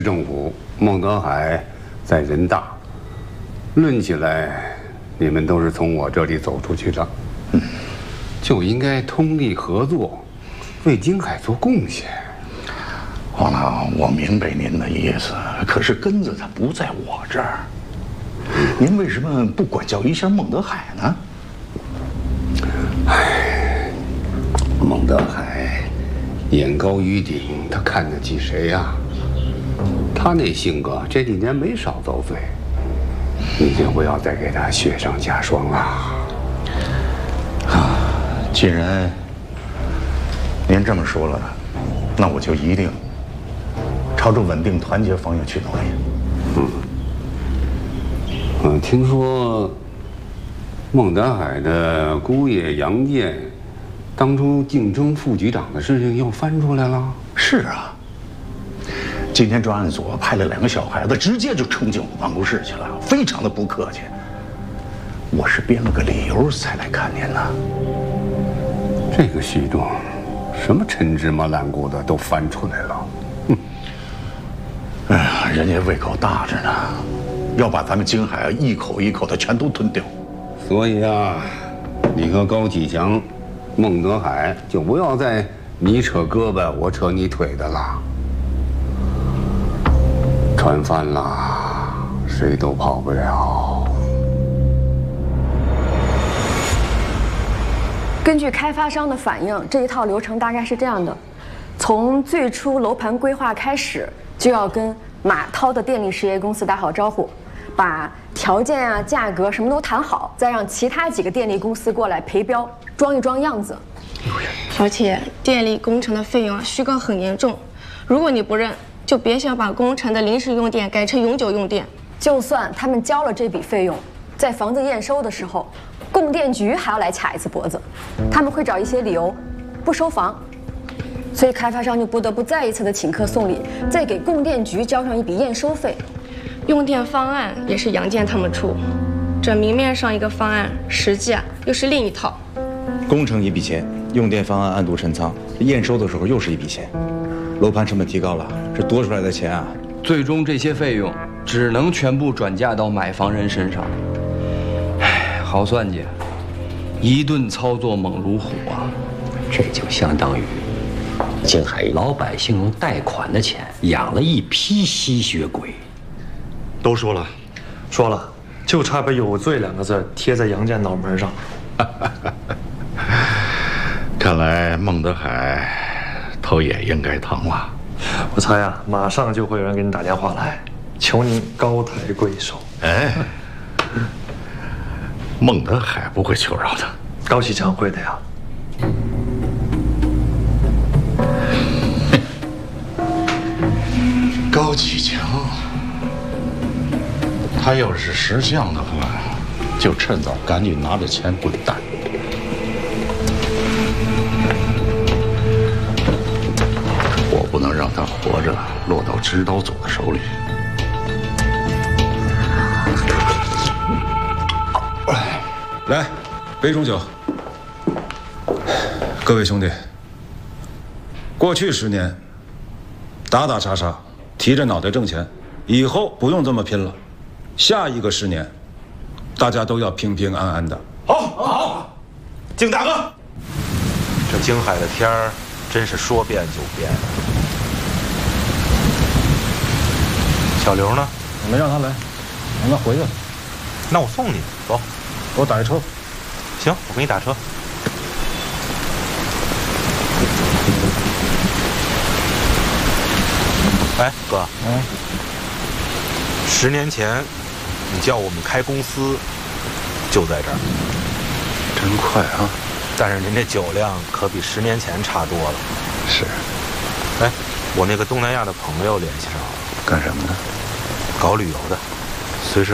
政府，孟德海在人大。论起来，你们都是从我这里走出去的，就应该通力合作，为京海做贡献。 黄老，我明白您的意思，可是根子它不在我这儿。您为什么不管教一下孟德海呢？ 唉，孟德海眼高于顶，他看得起谁呀？他那性格这几年没少遭罪，你就不要再给他雪上加霜了。 啊，既然您这么说了，那我就一定朝着稳定团结方向去努力。 听说孟德海的姑爷杨健当初竞争副局长的事情又翻出来了。 是啊，今天专案组派了2个小孩子，直接就冲进我办公室去了，非常的不客气。我是编了个理由才来看您呢。 这个徐仲，什么陈芝麻烂谷子都翻出来了。 哎呀，人家胃口大着呢，要把咱们京海一口一口的全都吞掉。 所以啊，你和高启强、孟德海就不要再你扯胳膊我扯你腿的了。船翻了，谁都跑不了。 根据开发商的反映，这一套流程大概是这样的：从最初楼盘规划开始，就要跟马涛的电力事业公司打好招呼，把条件啊、价格什么都谈好，再让其他几个电力公司过来陪标，装一装样子。 而且电力工程的费用虚高很严重，如果你不认，就别想把工程的临时用电改成永久用电。 就算他们交了这笔费用，在房子验收的时候，供电局还要来卡一次脖子，他们会找一些理由不收房，所以开发商就不得不再一次的请客送礼，再给供电局交上一笔验收费。 用电方案也是杨建他们出，这明面上一个方案，实际又是另一套。 工程一笔钱，用电方案暗度陈仓，验收的时候又是一笔钱，楼盘成本提高了，这多出来的钱啊， 最终这些费用只能全部转嫁到买房人身上。唉，好算计，一顿操作猛如虎啊！ 这就相当于京海老百姓用贷款的钱养了一批吸血鬼。 都说了，就差把有罪2个字贴在杨建脑门上。 看来孟德海头也应该疼了。 我猜啊，马上就会有人给你打电话来，求您高抬贵手。 哎，孟德海不会求饶的， 高启强会的呀。 高启强，他要是识相的话，就趁早赶紧拿着钱滚蛋。我不能让他活着落到指导组的手里。 来，杯中酒。各位兄弟，过去10年，打打杀杀，提着脑袋挣钱，以后不用这么拼了。下一个10年，大家都要平平安安的。 好，景大哥，这京海的天儿真是说变就变。小刘呢？ 我没让他来，让他回去了。 那我送你，走。 给我打一车。 行，我给你打车。哎，哥，10年前你叫我们开公司，就在这儿。 真快啊！ 但是您这酒量可比10年前差多了。 是。 哎，我那个东南亚的朋友联系上了。 干什么的？ 搞旅游的。